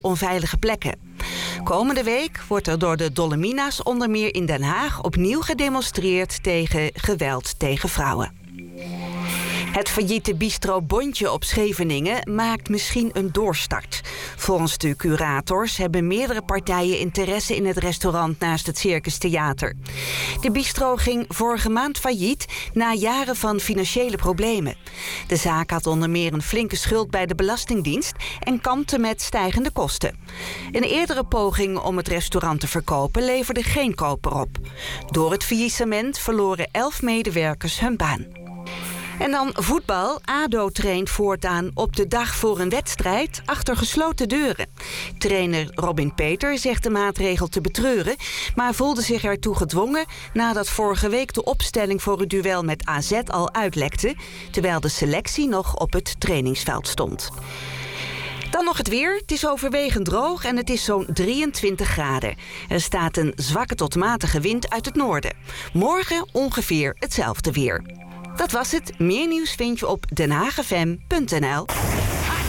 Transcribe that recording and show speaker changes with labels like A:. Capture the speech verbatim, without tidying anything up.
A: onveilige plekken. Komende week wordt er door de Dolomina's onder meer in Den Haag opnieuw gedemonstreerd tegen geweld tegen vrouwen. Het failliete bistro Bontje op Scheveningen maakt misschien een doorstart. Volgens de curators hebben meerdere partijen interesse in het restaurant naast het Circus Theater. De bistro ging vorige maand failliet na jaren van financiële problemen. De zaak had onder meer een flinke schuld bij de Belastingdienst en kampte met stijgende kosten. Een eerdere poging om het restaurant te verkopen leverde geen koper op. Door het faillissement verloren elf medewerkers hun baan. En dan voetbal. A D O traint voortaan op de dag voor een wedstrijd achter gesloten deuren. Trainer Robin Peter zegt de maatregel te betreuren, maar voelde zich ertoe gedwongen nadat vorige week de opstelling voor het duel met A Z al uitlekte, terwijl de selectie nog op het trainingsveld stond. Dan nog het weer. Het is overwegend droog en het is zo'n drieëntwintig graden. Er staat een zwakke tot matige wind uit het noorden. Morgen ongeveer hetzelfde weer. Dat was het. Meer nieuws vind je op den haag f m punt n l.